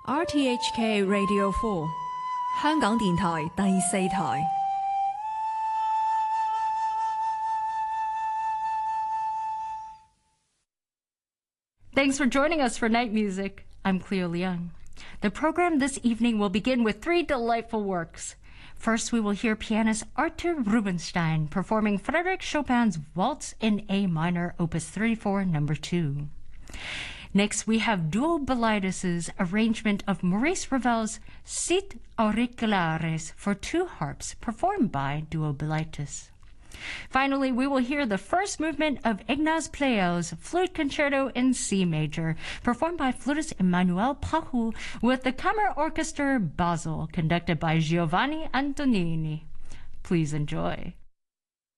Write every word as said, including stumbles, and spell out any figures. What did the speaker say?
R T H K Radio four 香港電台第四台。 Thanks for joining us for Night Music. I'm Cleo Leung. The program this evening will begin with three delightful works. First, we will hear pianist Arthur Rubinstein performing Frédéric Chopin's Waltz in A minor, Opus thirty-four, number two. Next, we have Duo Bilitis' arrangement of Maurice Ravel's Sit Auriculares for two harps, performed by Duo Bilitis. Finally, we will hear the first movement of Ignaz Pleyel's Flute Concerto in C major, performed by flutist Emmanuel Pahou with the Kammer Orchestra Basel, conducted by Giovanni Antonini. Please enjoy.